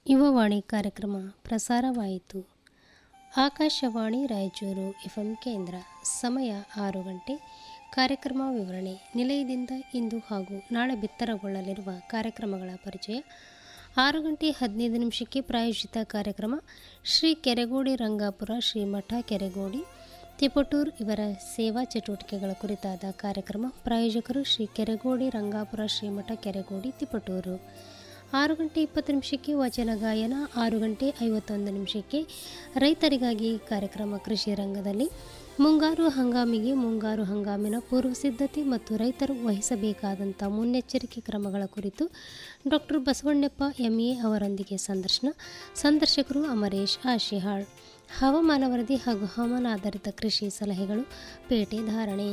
ಯುವವಾಣಿ ಕಾರ್ಯಕ್ರಮ ಪ್ರಸಾರವಾಯಿತು. ಆಕಾಶವಾಣಿ ರಾಯಚೂರು ಎಫ್ಎಂ ಕೇಂದ್ರ. ಸಮಯ 6 ಗಂಟೆ. ಕಾರ್ಯಕ್ರಮ ವಿವರಣೆ. ನಿಲಯದಿಂದ ಇಂದು ಹಾಗೂ ನಾಳೆ ಬಿತ್ತರಗೊಳ್ಳಲಿರುವ ಕಾರ್ಯಕ್ರಮಗಳ ಪರಿಚಯ. 6 ಗಂಟೆ 15 ನಿಮಿಷಕ್ಕೆ ಪ್ರಾಯೋಜಿತ ಕಾರ್ಯಕ್ರಮ ಶ್ರೀ ಕೆರೆಗೋಡಿ ರಂಗಾಪುರ ಶ್ರೀಮಠ ಕೆರೆಗೋಡಿ ತಿಪಟೂರ್ ಇವರ ಸೇವಾ ಚಟುವಟಿಕೆಗಳ ಕುರಿತಾದ ಕಾರ್ಯಕ್ರಮ. ಪ್ರಾಯೋಜಕರು ಶ್ರೀ ಕೆರೆಗೋಡಿ ರಂಗಾಪುರ ಶ್ರೀಮಠ ಕೆರೆಗೋಡಿ ತಿಪಟೂರು. 6 ಗಂಟೆ 20 ನಿಮಿಷಕ್ಕೆ ವಚನ ಗಾಯನ. 6 ಗಂಟೆ 51 ನಿಮಿಷಕ್ಕೆ ರೈತರಿಗಾಗಿ ಕಾರ್ಯಕ್ರಮ ಕೃಷಿ ರಂಗದಲ್ಲಿ ಮುಂಗಾರು ಹಂಗಾಮಿಗೆ ಮುಂಗಾರು ಹಂಗಾಮಿನ ಪೂರ್ವ ಸಿದ್ಧತೆ ಮತ್ತು ರೈತರು ವಹಿಸಬೇಕಾದಂಥ ಮುನ್ನೆಚ್ಚರಿಕೆ ಕ್ರಮಗಳ ಕುರಿತು ಡಾಕ್ಟರ್ ಬಸವಣ್ಣಪ್ಪ ಎಂಎ ಅವರೊಂದಿಗೆ ಸಂದರ್ಶನ. ಸಂದರ್ಶಕರು ಅಮರೇಶ್ ಆಶಿಹಾಳ್. ಹವಾಮಾನ ವರದಿ ಹಾಗೂ ಹವಾಮಾನ ಆಧಾರಿತ ಕೃಷಿ ಸಲಹೆಗಳು, ಪೇಟೆ ಧಾರಣೆ.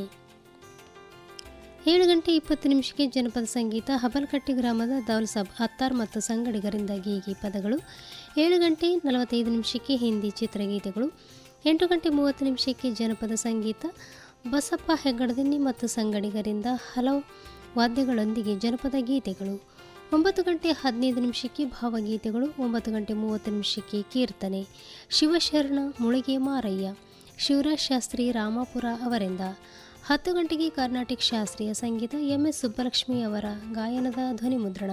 7 ಗಂಟೆ 20 ನಿಮಿಷಕ್ಕೆ ಜನಪದ ಸಂಗೀತ. ಹಬಲ್ಕಟ್ಟಿ ಗ್ರಾಮದ ದೌಲ್ಸಾಬ್ ಅತ್ತಾರ್ ಮತ್ತು ಸಂಗಡಿಗರಿಂದ ಗೀಗಿ ಪದಗಳು. 7 ಗಂಟೆ 45 ನಿಮಿಷಕ್ಕೆ ಹಿಂದಿ ಚಿತ್ರಗೀತೆಗಳು. 8 ಗಂಟೆ 30 ನಿಮಿಷಕ್ಕೆ ಜನಪದ ಸಂಗೀತ. ಬಸಪ್ಪ ಹೆಗ್ಗಡದಿನ್ನಿ ಮತ್ತು ಸಂಗಡಿಗರಿಂದ ಹಲವು ವಾದ್ಯಗಳೊಂದಿಗೆ ಜನಪದ ಗೀತೆಗಳು. 9 ಗಂಟೆ 15 ನಿಮಿಷಕ್ಕೆ ಭಾವಗೀತೆಗಳು. 9 ಗಂಟೆ 30 ನಿಮಿಷಕ್ಕೆ ಕೀರ್ತನೆ. ಶಿವಶರಣ ಮುಳಿಗೆ ಮಾರಯ್ಯ, ಶಿವರಾಜ್ ಶಾಸ್ತ್ರಿ ರಾಮಾಪುರ ಅವರಿಂದ. 10 ಗಂಟೆಗೆ ಕರ್ನಾಟಕ ಶಾಸ್ತ್ರೀಯ ಸಂಗೀತ. ಎಂಎಸ್ ಸುಬ್ಬಲಕ್ಷ್ಮಿ ಅವರ ಗಾಯನದ ಧ್ವನಿ ಮುದ್ರಣ.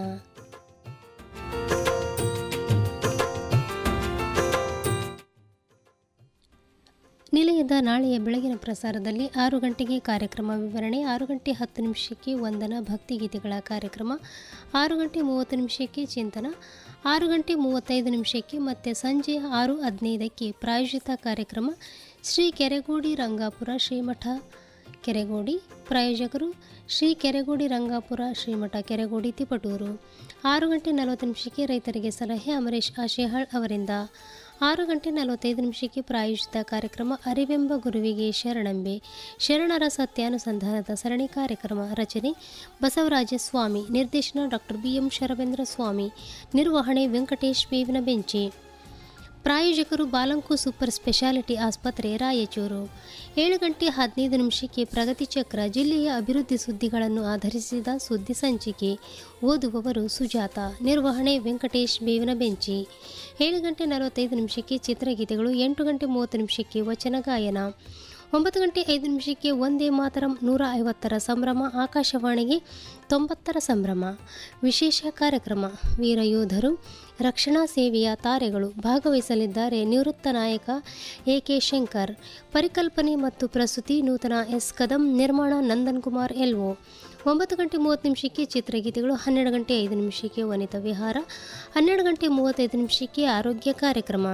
ನಿಲಯದ ನಾಳೆಯ ಬೆಳಗಿನ ಪ್ರಸಾರದಲ್ಲಿ 6 ಗಂಟೆಗೆ ಕಾರ್ಯಕ್ರಮ ವಿವರಣೆ. 6 ಗಂಟೆ 10 ನಿಮಿಷಕ್ಕೆ ವಂದನ ಭಕ್ತಿಗೀತೆಗಳ ಕಾರ್ಯಕ್ರಮ. 6 ಗಂಟೆ 30 ನಿಮಿಷಕ್ಕೆ ಚಿಂತನ. 6 ಗಂಟೆ 35 ನಿಮಿಷಕ್ಕೆ ಮತ್ತೆ ಸಂಜೆ 6:15ಕ್ಕೆ ಪ್ರಾಯೋಜಿತ ಕಾರ್ಯಕ್ರಮ ಶ್ರೀ ಕೆರೆಗೋಡಿ ರಂಗಾಪುರ ಶ್ರೀಮಠ ಕೆರೆಗೋಡಿ. ಪ್ರಾಯೋಜಕರು ಶ್ರೀ ಕೆರೆಗೋಡಿ ರಂಗಾಪುರ ಶ್ರೀಮಠ ಕೆರೆಗೋಡಿ ತಿಪಟೂರು. 6 ಗಂಟೆ 40 ನಿಮಿಷಕ್ಕೆ ರೈತರಿಗೆ ಸಲಹೆ ಅಮರೇಶ್ ಆಶಿಹಾಳ್ ಅವರಿಂದ. 6 ಗಂಟೆ 45 ನಿಮಿಷಕ್ಕೆ ಪ್ರಾಯೋಜಿತ ಕಾರ್ಯಕ್ರಮ ಅರಿವೆಂಬ ಗುರುವಿಗೆ ಶರಣಂಬೆ, ಶರಣರ ಸತ್ಯಾನುಸಂಧಾನದ ಸರಣಿ ಕಾರ್ಯಕ್ರಮ. ರಚನೆ ಬಸವರಾಜ ಸ್ವಾಮಿ, ನಿರ್ದೇಶನ ಡಾಕ್ಟರ್ BM ಶರವೇಂದ್ರ ಸ್ವಾಮಿ, ನಿರ್ವಹಣೆ ವೆಂಕಟೇಶ್ ಬೇವಿನ ಬೆಂಚಿ. ಪ್ರಾಯೋಜಕರು ಬಾಲಂಕು ಸೂಪರ್ ಸ್ಪೆಷಾಲಿಟಿ ಆಸ್ಪತ್ರೆ ರಾಯಚೂರು. 7 ಗಂಟೆ 15 ನಿಮಿಷಕ್ಕೆ ಪ್ರಗತಿ ಚಕ್ರ, ಜಿಲ್ಲೆಯ ಅಭಿವೃದ್ಧಿ ಸುದ್ದಿಗಳನ್ನು ಆಧರಿಸಿದ ಸುದ್ದಿ ಸಂಚಿಕೆ. ಓದುವವರು ಸುಜಾತ, ನಿರ್ವಹಣೆ ವೆಂಕಟೇಶ್ ಬೇವಿನ ಬೆಂಚಿ. 7 ಗಂಟೆ 45 ನಿಮಿಷಕ್ಕೆ ಚಿತ್ರಗೀತೆಗಳು. 8 ಗಂಟೆ 30 ನಿಮಿಷಕ್ಕೆ ವಚನ ಗಾಯನ. 9 ಗಂಟೆ 5 ನಿಮಿಷಕ್ಕೆ ಒಂದೇ ಮಾತರಂ 150ರ ಸಂಭ್ರಮ, ಆಕಾಶವಾಣಿಗೆ 90ರ ಸಂಭ್ರಮ. ವಿಶೇಷ ಕಾರ್ಯಕ್ರಮ ವೀರ ಯೋಧರು ರಕ್ಷಣಾ ಸೇವೆಯ ತಾರೆಗಳು. ಭಾಗವಹಿಸಲಿದ್ದಾರೆ ನಿವೃತ್ತ ನಾಯಕ AK ಶಂಕರ್. ಪರಿಕಲ್ಪನೆ ಮತ್ತು ಪ್ರಸ್ತುತಿ ನೂತನ S ಕದಂ, ನಿರ್ಮಾಣ ನಂದನ್ ಕುಮಾರ್ LO. 9 ಗಂಟೆ 30 ನಿಮಿಷಕ್ಕೆ ಚಿತ್ರಗೀತೆಗಳು. 12 ಗಂಟೆ 5 ನಿಮಿಷಕ್ಕೆ ವನಿತಾ ವಿಹಾರ. 12 ಗಂಟೆ 35 ನಿಮಿಷಕ್ಕೆ ಆರೋಗ್ಯ ಕಾರ್ಯಕ್ರಮ.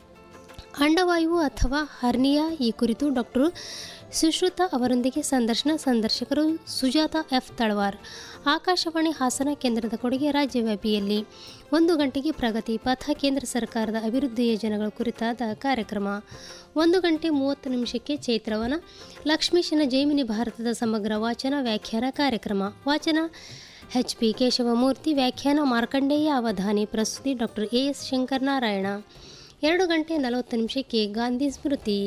ಅಂಡವಾಯು ಅಥವಾ ಹರ್ನಿಯಾ ಈ ಕುರಿತು ಡಾಕ್ಟರ್ ಸುಶ್ರುತ ಅವರೊಂದಿಗೆ ಸಂದರ್ಶನ. ಸಂದರ್ಶಕರು ಸುಜಾತ F ತಳವಾರ್. ಆಕಾಶವಾಣಿ ಹಾಸನ ಕೇಂದ್ರದ ಕೊಡುಗೆ ರಾಜ್ಯವ್ಯಾಪಿಯಲ್ಲಿ. 1 ಗಂಟೆಗೆ ಪ್ರಗತಿ ಪಥ, ಕೇಂದ್ರ ಸರ್ಕಾರದ ಅಭಿವೃದ್ಧಿ ಯೋಜನೆಗಳ ಕುರಿತಾದ ಕಾರ್ಯಕ್ರಮ. 1 ಗಂಟೆ 30 ನಿಮಿಷಕ್ಕೆ ಚೈತ್ರವನ, ಲಕ್ಷ್ಮೀಶನ ಜೈಮಿನಿ ಭಾರತದ ಸಮಗ್ರ ವಾಚನ ವ್ಯಾಖ್ಯಾನ ಕಾರ್ಯಕ್ರಮ. ವಾಚನ HP ಕೇಶವಮೂರ್ತಿ, ವ್ಯಾಖ್ಯಾನ ಮಾರ್ಕಂಡೇಯ ಅವಧಾನಿ, ಪ್ರಸ್ತುತಿ ಡಾಕ್ಟರ್ AS ಶಂಕರನಾರಾಯಣ. 2 ಗಂಟೆ 40 ನಿಮಿಷಕ್ಕೆ ಗಾಂಧಿ ಸ್ಮೃತಿ.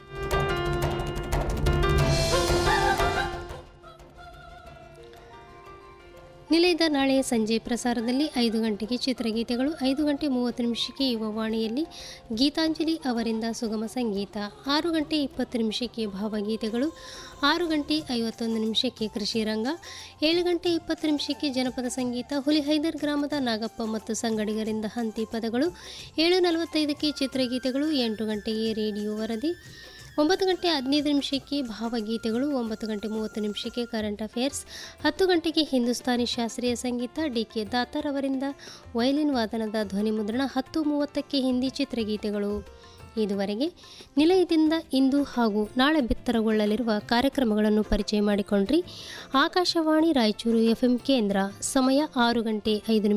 ನಿಲಯದ ನಾಳೆಯ ಸಂಜೆ ಪ್ರಸಾರದಲ್ಲಿ 5 ಗಂಟೆಗೆ ಚಿತ್ರಗೀತೆಗಳು. 5 ಗಂಟೆ 30 ನಿಮಿಷಕ್ಕೆ ಯುವವಾಣಿಯಲ್ಲಿ ಗೀತಾಂಜಲಿ ಅವರಿಂದ ಸುಗಮ ಸಂಗೀತ. 6 ಗಂಟೆ 20 ನಿಮಿಷಕ್ಕೆ ಭಾವಗೀತೆಗಳು. 6 ಗಂಟೆ 51 ನಿಮಿಷಕ್ಕೆ ಕೃಷಿ ರಂಗ. 7 ಗಂಟೆ 20 ನಿಮಿಷಕ್ಕೆ ಜನಪದ ಸಂಗೀತ. ಹುಲಿಹೈದರ್ ಗ್ರಾಮದ ನಾಗಪ್ಪ ಮತ್ತು ಸಂಗಡಿಗರಿಂದ ಹಂತಿ ಪದಗಳು. 7:45ಕ್ಕೆ ಚಿತ್ರಗೀತೆಗಳು. 8 ಗಂಟೆಗೆ ರೇಡಿಯೋ ವರದಿ. 9 ಗಂಟೆ 15 ನಿಮಿಷಕ್ಕೆ ಭಾವಗೀತೆಗಳು. 9 ಗಂಟೆ 30 ನಿಮಿಷಕ್ಕೆ ಕರೆಂಟ್ ಅಫೇರ್ಸ್. 10 ಗಂಟೆಗೆ ಹಿಂದೂಸ್ತಾನಿ ಶಾಸ್ತ್ರೀಯ ಸಂಗೀತ. DK ದಾತಾರ್ ಅವರಿಂದ ವಯಲಿನ್ ವಾದನದ ಧ್ವನಿ ಮುದ್ರಣ. 10:30ಕ್ಕೆ ಹಿಂದಿ ಚಿತ್ರಗೀತೆಗಳು. ಇದುವರೆಗೆ ನಿಲಯದಿಂದ ಇಂದು ಹಾಗೂ ನಾಳೆ ಬಿತ್ತರಗೊಳ್ಳಲಿರುವ ಕಾರ್ಯಕ್ರಮಗಳನ್ನು ಪರಿಚಯ ಮಾಡಿಕೊಂಡ್ರಿ. ಆಕಾಶವಾಣಿ ರಾಯಚೂರು FM ಕೇಂದ್ರ. ಸಮಯ 6 ಗಂಟೆ 5 ನಿಮಿಷ.